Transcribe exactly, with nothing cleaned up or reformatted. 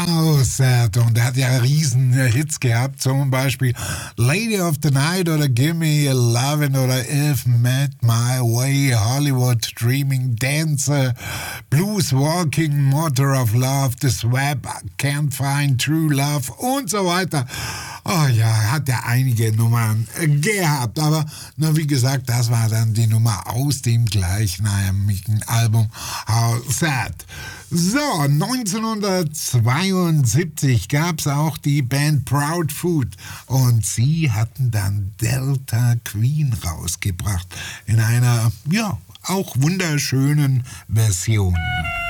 Wow, Sad. Und er hat ja riesen Hits gehabt, zum Beispiel Lady of the Night oder Gimme a Lovin' oder If Met My Way, Hollywood Dreaming Dancer, Blues Walking, Motor of Love, The Swap, Can't Find True Love und so weiter. Oh ja, hat er einige Nummern gehabt, aber na, wie gesagt, das war dann die Nummer aus dem gleichnamigen Album How Sad. So, neunzehnhundertzweiundsiebzig gab es auch die Band Proud Food und sie hatten dann Delta Queen rausgebracht in einer, ja, auch wunderschönen Version.